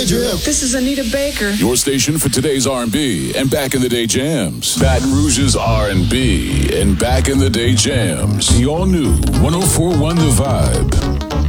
jam. This is Anita Baker. Your station for today's R&B and back in the day jams. Baton Rouge's R&B and back in the day jams. The all new 104.1 The Vibe.